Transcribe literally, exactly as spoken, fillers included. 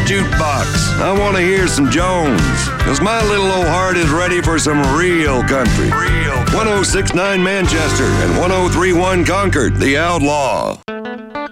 jukebox. I want to hear some Jones, because my little old heart is ready for some real country. Real country. one oh six point nine Manchester and one oh three point one Concord, The Outlaw.